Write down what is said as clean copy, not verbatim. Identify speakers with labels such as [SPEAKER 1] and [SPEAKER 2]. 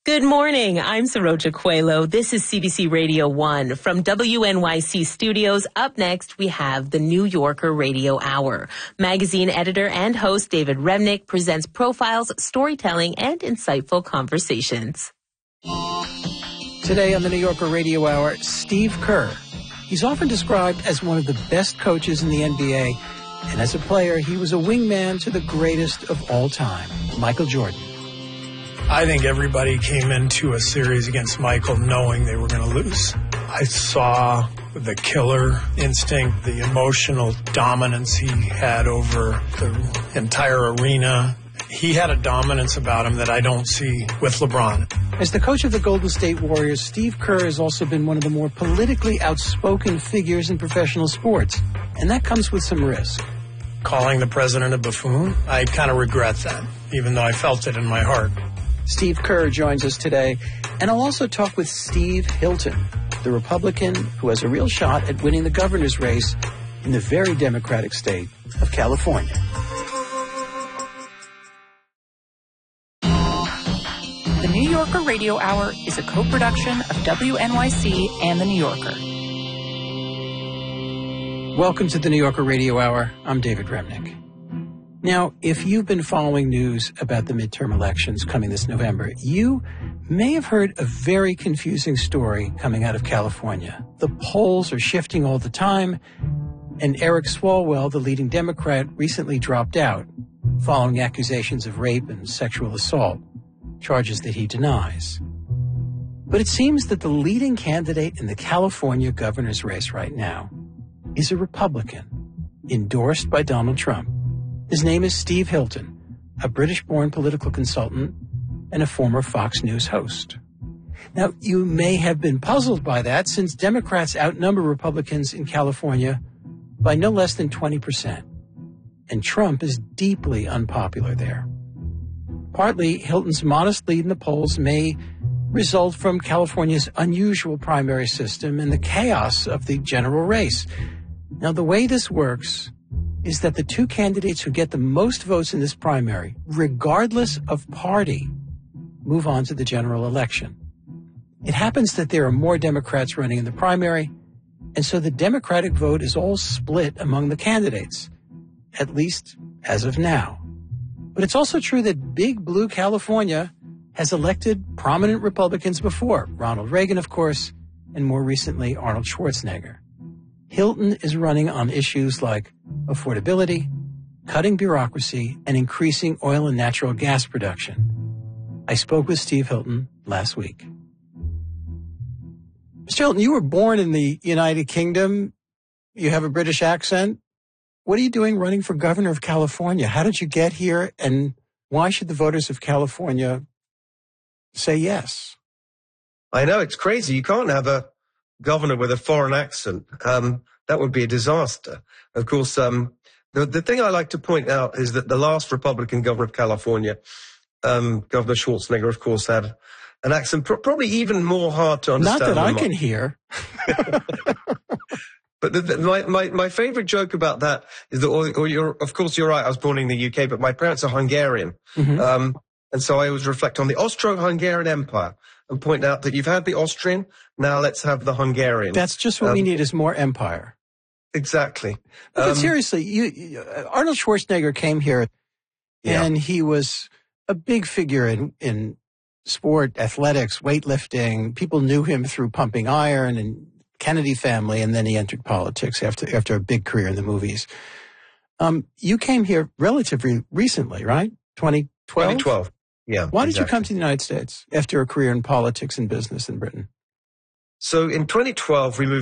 [SPEAKER 1] Good morning. I'm Saroja Coelho. This is CBC Radio 1. From WNYC Studios, up next, we have the New Yorker Radio Hour. Magazine editor and host David Remnick presents profiles, storytelling, and insightful conversations.
[SPEAKER 2] Today on the New Yorker Radio Hour, Steve Kerr. He's often described as one of the best coaches in the NBA, and as a player, he was a wingman to the greatest of all time, Michael Jordan.
[SPEAKER 3] I think everybody came into a series against Michael knowing they were going to lose. I saw the killer instinct, the emotional dominance he had over the entire arena. He had a dominance about him that I don't see with LeBron.
[SPEAKER 2] As the coach of the Golden State Warriors, Steve Kerr has also been one of the more politically outspoken figures in professional sports, and that comes with some risk.
[SPEAKER 3] Calling the president a buffoon, I kind of regret that, even though I felt it in my heart.
[SPEAKER 2] Steve Kerr joins us today, and I'll also talk with Steve Hilton, the Republican who has a real shot at winning the governor's race in the very Democratic state of California.
[SPEAKER 4] The New Yorker Radio Hour is a co-production of WNYC and The New Yorker.
[SPEAKER 2] Welcome to the New Yorker Radio Hour. I'm David Remnick. Now, if you've been following news about the midterm elections coming this November, you may have heard a very confusing story coming out of California. The polls are shifting all the time, and Eric Swalwell, the leading Democrat, recently dropped out following accusations of rape and sexual assault, charges that he denies. But it seems that the leading candidate in the California governor's race right now is a Republican, endorsed by Donald Trump. His name is Steve Hilton, a British-born political consultant and a former Fox News host. Now, you may have been puzzled by that, since Democrats outnumber Republicans in California by no less than 20%, and Trump is deeply unpopular there. Partly, Hilton's modest lead in the polls may result from California's unusual primary system and the chaos of the general race. Now, the way this works is that the two candidates who get the most votes in this primary, regardless of party, move on to the general election. It happens that there are more Democrats running in the primary, and so the Democratic vote is all split among the candidates, at least as of now. But it's also true that Big Blue California has elected prominent Republicans before, Ronald Reagan, of course, and more recently, Arnold Schwarzenegger. Hilton is running on issues like affordability, cutting bureaucracy, and increasing oil and natural gas production. I spoke with Steve Hilton last week. Mr. Hilton, you were born in the United Kingdom. You have a British accent. What are you doing running for governor of California? How did you get here, and why should the voters of California say yes?
[SPEAKER 5] I know, it's crazy. You can't have a governor with a foreign accent. That would be a disaster. Of course, the thing I like to point out is that the last Republican governor of California, Governor Schwarzenegger, of course, had an accent probably even more hard to understand.
[SPEAKER 2] Not that I can hear.
[SPEAKER 5] But my favorite joke about that is that, of course, you're right, I was born in the UK, but my parents are Hungarian. Mm-hmm. And so I always reflect on the Austro-Hungarian Empire and point out that you've had the Austrian, now let's have the Hungarian.
[SPEAKER 2] That's just what we need, is more empire.
[SPEAKER 5] Exactly.
[SPEAKER 2] But seriously, Arnold Schwarzenegger came here, and he was a big figure in sport, athletics, weightlifting. People knew him through Pumping Iron and Kennedy Family, and then he entered politics after a big career in the movies. You came here relatively recently, right? 2012?
[SPEAKER 5] 2012, yeah.
[SPEAKER 2] Why did you come to the United States after a career in politics and business in Britain?
[SPEAKER 5] So in 2012, we moved